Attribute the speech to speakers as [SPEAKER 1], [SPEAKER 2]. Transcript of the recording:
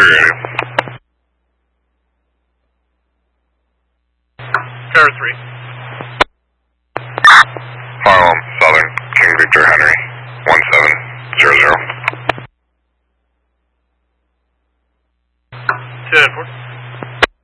[SPEAKER 1] radio.
[SPEAKER 2] Tower 3.
[SPEAKER 1] Harlem, Southern, King Victor Henry, 1700.
[SPEAKER 2] 10-4.